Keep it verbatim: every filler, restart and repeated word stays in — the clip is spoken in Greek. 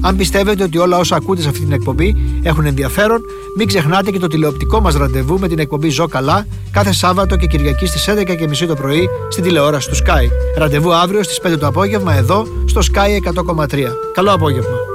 Αν πιστεύετε ότι όλα όσα ακούτε σε αυτή την εκπομπή έχουν ενδιαφέρον, μην ξεχνάτε και το τηλεοπτικό μας ραντεβού με την εκπομπή Ζω Καλά κάθε Σάββατο και Κυριακή στις έντεκα και μισή το πρωί στην τηλεόραση του Sky. Ραντεβού αύριο στις πέντε το απόγευμα εδώ στο Sky εκατό κόμμα τρία. Καλό απόγευμα.